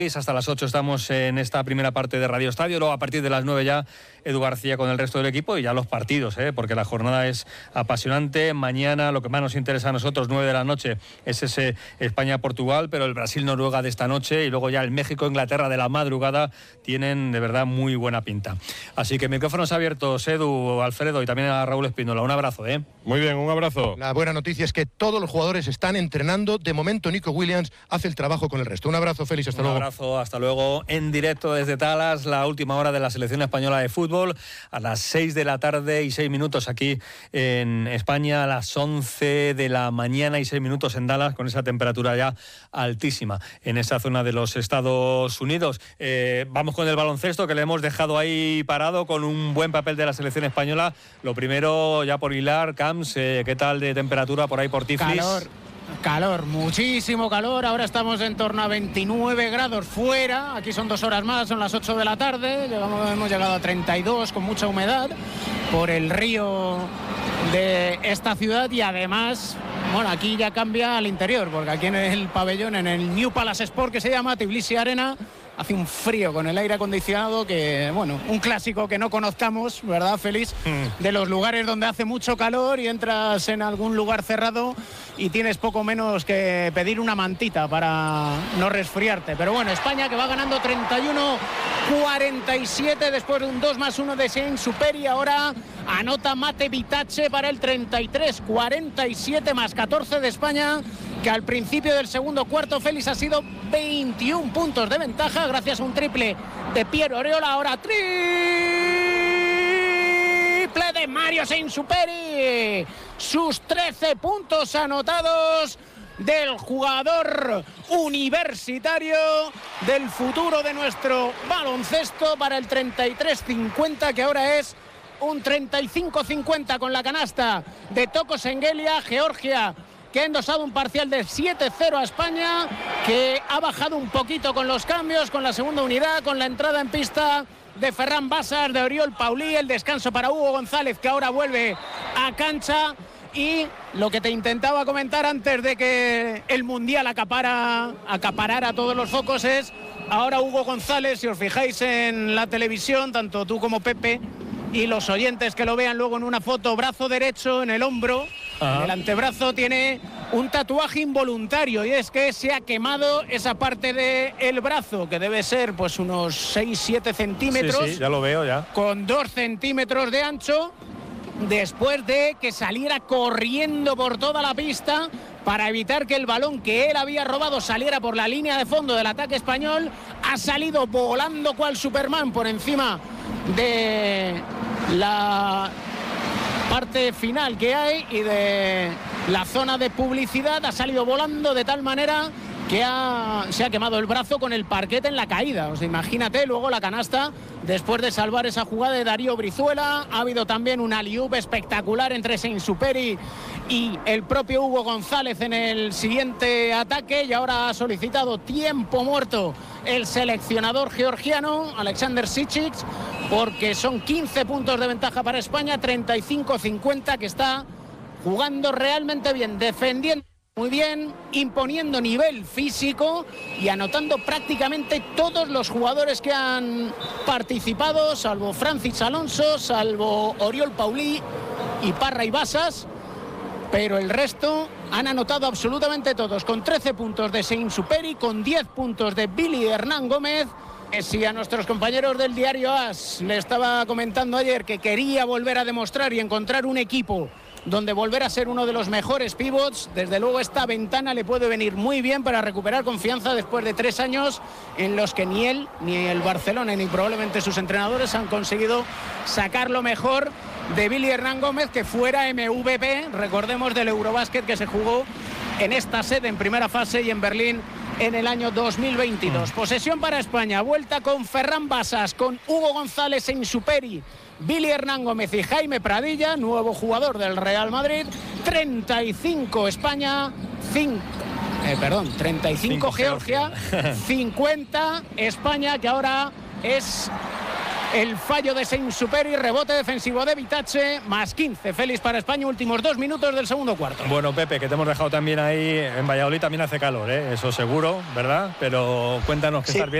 Hasta las 8 estamos en esta primera parte de Radio Estadio. Luego a partir de las 9 ya Edu García con el resto del equipo y ya los partidos, porque la jornada es apasionante. Mañana lo que más nos interesa a nosotros, 9 de la noche, es ese España-Portugal, pero el Brasil-Noruega de esta noche y luego ya el México-Inglaterra de la madrugada tienen de verdad muy buena pinta. Así que micrófonos abiertos, Edu, Alfredo y también a Raúl Espíndola. Un abrazo. Muy bien, un abrazo. La buena noticia es que todos los jugadores están entrenando. De momento Nico Williams hace el trabajo con el resto. Un abrazo, Félix, hasta luego. Un abrazo, hasta luego. En directo desde Talas, la última hora de la selección española de fútbol, a las 6 de la tarde y 6 minutos aquí en España, a las 11 de la mañana y 6 minutos en Dallas, con esa temperatura ya altísima en esa zona de los Estados Unidos. Vamos con el baloncesto, que le hemos dejado ahí parado con un buen papel de la selección española. Lo primero, ya por hilar, Camps, ¿qué tal de temperatura por ahí por Tiflis? Calor, muchísimo calor. Ahora estamos en torno a 29 grados fuera. Aquí son 2 horas más, son las 8 de la tarde. Hemos llegado a 32 con mucha humedad por el río de esta ciudad. Y además, bueno, aquí ya cambia al interior, porque aquí en el pabellón, en el New Palace Sport, que se llama Tbilisi Arena, hace un frío con el aire acondicionado que, bueno, un clásico que no conozcamos, ¿verdad, Félix? De los lugares donde hace mucho calor y entras en algún lugar cerrado y tienes poco menos que pedir una mantita para no resfriarte. Pero bueno, España que va ganando 31-47 después de un 2+1 de Saint-Exupéry. Ahora anota Mate Bitace para el 33-47 más 14 de España, que al principio del segundo cuarto, Félix, ha sido 21 puntos de ventaja gracias a un triple de Piero Oriola. Ahora triple de Mario Saint-Exupéry. Sus 13 puntos anotados del jugador universitario, del futuro de nuestro baloncesto, para el 33-50, que ahora es un 35-50 con la canasta de Toko Sengelia. Georgia, que ha endosado un parcial de 7-0 a España, que ha bajado un poquito con los cambios, con la segunda unidad, con la entrada en pista de Ferran Bassas, de Oriol Paulí, el descanso para Hugo González, que ahora vuelve a cancha. Y lo que te intentaba comentar antes de que el Mundial acaparara todos los focos es ahora Hugo González. Si os fijáis en la televisión, tanto tú como Pepe y los oyentes que lo vean luego en una foto, brazo derecho en el hombro, en el antebrazo tiene un tatuaje involuntario, y es que se ha quemado esa parte del brazo, que debe ser pues unos 6-7 centímetros. Sí, ya lo veo ya. Con 2 centímetros de ancho, después de que saliera corriendo por toda la pista para evitar que el balón que él había robado saliera por la línea de fondo del ataque español. Ha salido volando cual Superman por encima de la parte final que hay y de la zona de publicidad. Ha salido volando de tal manera que se ha quemado el brazo con el parquet en la caída. O sea, imagínate luego la canasta después de salvar esa jugada de Darío Brizuela. Ha habido también un alley-oop espectacular entre Saint-Exupéry y el propio Hugo González en el siguiente ataque, y ahora ha solicitado tiempo muerto el seleccionador georgiano Alexander Sičić, porque son 15 puntos de ventaja para España, 35-50, que está jugando realmente bien, defendiendo muy bien, imponiendo nivel físico y anotando prácticamente todos los jugadores que han participado, salvo Francis Alonso, salvo Oriol Paulí y Parra y Bassas, pero el resto han anotado absolutamente todos, con 13 puntos de Saint-Exupéry, con 10 puntos de Billy Hernán Gómez. Si a nuestros compañeros del diario AS le estaba comentando ayer que quería volver a demostrar y encontrar un equipo donde volver a ser uno de los mejores pivots, desde luego esta ventana le puede venir muy bien para recuperar confianza después de 3 años en los que ni él, ni el Barcelona, ni probablemente sus entrenadores han conseguido sacar lo mejor de Billy Hernán Gómez, que fuera MVP, recordemos, del Eurobásquet que se jugó en esta sede en primera fase y en Berlín en el año 2022. Posesión para España, vuelta con Ferran Bassas, con Hugo González Saint-Exupéry, Billy Hernán Gómez y Jaime Pradilla, nuevo jugador del Real Madrid. 35 España, 35 Georgia, 50 España, que ahora es el fallo de Saint-Superi, rebote defensivo de Vitace, más 15 Félix para España, últimos 2 minutos del segundo cuarto. Bueno, Pepe, que te hemos dejado también ahí en Valladolid, también hace calor, eso seguro, ¿verdad? Pero cuéntanos que estás bien.